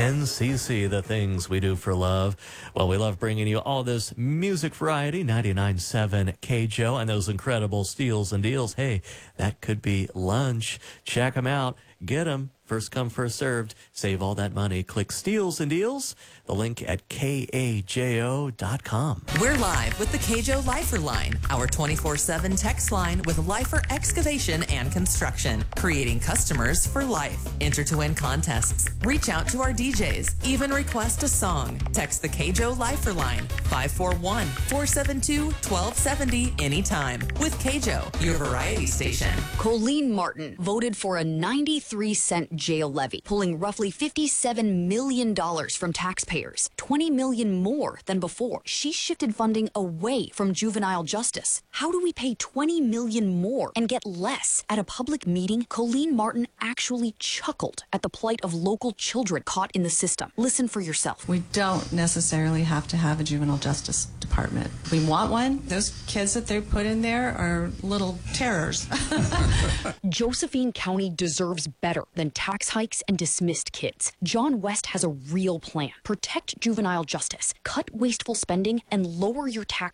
NCC, the things we do for love. Well, we love bringing you all this music variety, 99.7 KJO, and those incredible steals and deals. Hey, that could be lunch. Check them out. Get them. First come, first served. Save all that money. Click Steals and Deals. The link at kajo.com. We're live with the KJO Lifer Line, our 24/7 text line with Lifer Excavation and Construction, creating customers for life. Enter to win contests. Reach out to our DJs. Even request a song. Text the KJO Lifer Line, 541-472-1270 anytime. With KJO, your variety station. Colleen Martin voted for a 93-cent jail levy, pulling roughly $57 million from taxpayers, $20 million more than before. She shifted funding away from juvenile justice. How do we pay $20 million more and get less? At a public meeting, Colleen Martin actually chuckled at the plight of local children caught in the system. Listen for yourself. We don't necessarily have to have a juvenile justice department. We want one. Those kids that they put in there are little terrors. Josephine County deserves better than tax hikes and dismissed kids. John West has a real plan. Protect juvenile justice, cut wasteful spending, and lower your tax